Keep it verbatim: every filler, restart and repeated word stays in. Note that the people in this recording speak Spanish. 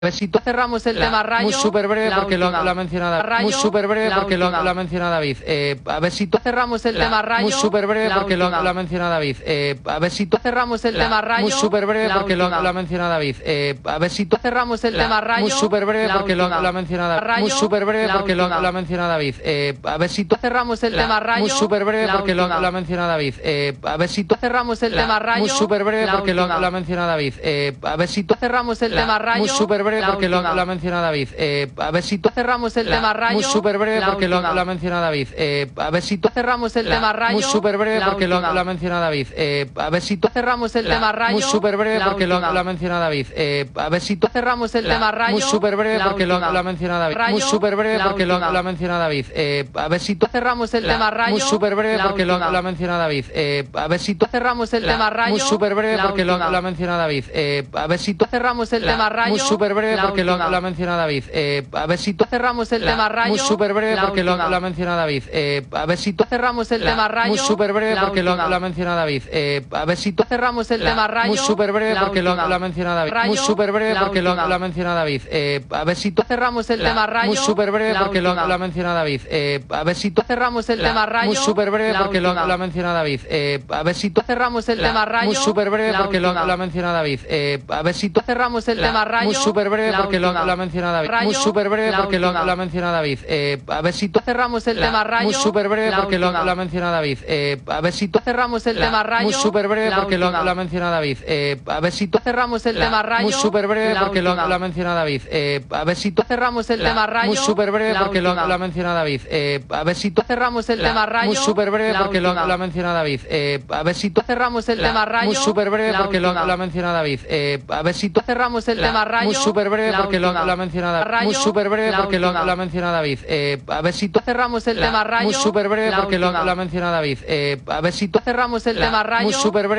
A ver si tú cerramos el La- tema Rayo. muy súper breve la porque lo, última. lo ha mencionado David. Rayo, Muy súper breve la porque lo, última. lo ha mencionado David. Eh, a ver si tú cerramos el la- tema Rayo. Muy súper breve la porque lo, última. lo ha mencionado David. Eh, a ver si tú cerramos el la- tema Rayo. Muy súper breve la porque lo, última. lo ha mencionado David. Eh, a ver si tú cerramos el la- tema Rayo. Muy súper breve la porque lo, última. lo ha mencionado David. Rayo, Muy súper breve la porque lo, última. lo ha mencionado David. Eh, a ver si tú cerramos el la- tema Rayo. Muy súper breve la porque lo, última. lo ha mencionado David. Eh, a ver si tú cerramos el la- tema Rayo. Muy súper breve la porque lo, última. lo ha mencionado David. Eh, a ver si tú cerramos el la- tema Rayo. Muy súper breve la porque lo, última. lo ha mencionado David. Eh, a ver si tú cerramos el la- tema Rayo. Muy súper breve la porque lo, última. lo ha mencionado David. Eh, a ver si tú cerramos el la- tema Rayo. Muy súper breve la porque lo, última. lo ha mencionado David. Eh, a ver si tú cerramos el la- tema Rayo. Muy súper breve la porque lo, última. lo ha mencionado David. Eh, a ver si tú cerramos el la- tema Rayo. Muy súper breve la porque lo, última. lo ha mencionado David. Rayo, Muy súper breve la porque lo, última. lo ha mencionado David. Eh, a ver si tú cerramos el la- tema Rayo. Muy súper breve la porque lo, última. lo ha mencionado David. Eh, a ver si tú cerramos el la- tema Rayo. Muy súper breve la porque lo, última. lo ha mencionado David. Eh, a ver si tú cerramos el la- tema Rayo. Muy súper breve la porque lo, última. lo ha mencionado David. Eh, a ver si tú cerramos el la- tema Rayo. Muy súper breve la porque lo, última. lo ha mencionado David. Eh, a ver si tú cerramos el la- tema Rayo. Muy súper breve la porque lo, última. lo ha mencionado David. Eh, a ver si tú cerramos el la- tema Rayo. Muy súper breve la porque lo, última. lo ha mencionado David. Rayo, Muy súper breve la porque lo, última. lo ha mencionado David. Eh, a ver si tú cerramos el la- tema Rayo. Muy súper breve la porque lo, última. lo ha mencionado David. Eh, a ver si tú cerramos el la- tema Rayo. Muy súper breve la porque lo, última. lo ha mencionado David. Eh, a ver si tú cerramos el la- tema Rayo. Muy súper breve la porque lo, última. lo ha mencionado David. Eh, a ver si tú cerramos el la- tema Rayo. Muy súper breve la porque lo, última. lo ha mencionado David. Rayo, Muy súper breve la porque lo, última. lo ha mencionado David. Eh, a ver si tú cerramos el la- tema Rayo. Muy súper breve la porque lo, última. lo ha mencionado David. Eh, a ver si tú cerramos el la- tema Rayo. Muy súper breve la porque lo, última. lo ha mencionado David. Eh, a ver si tú cerramos el la- tema Rayo. Muy súper breve la porque lo, última. lo ha mencionado David. Eh, a ver si tú cerramos el la- tema Rayo. Muy súper breve la porque lo, última. lo ha mencionado David. Eh, a ver si tú cerramos el la- tema Rayo. Muy súper breve la porque lo, última. lo ha mencionado David. Eh, a ver si tú cerramos el la- tema Rayo. Muy súper breve la porque lo, última. lo ha mencionado David. Eh, a ver si tú cerramos el la- tema Rayo. Muy súper breve la porque lo, última. lo ha mencionado David. Rayo, Muy súper breve la porque lo, última. lo ha mencionado David. Eh, a ver si tú cerramos el la- tema Rayo. Muy súper breve la porque lo, última. lo ha mencionado David. Eh, a ver si tú cerramos el la- tema Rayo. Muy súper breve